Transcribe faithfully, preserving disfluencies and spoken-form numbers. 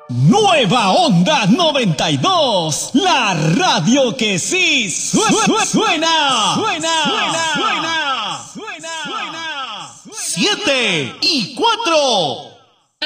Nueva Onda noventa y dos, la radio que sí suena, suena, suena, suena, suena, suena, suena. Siete y cuatro.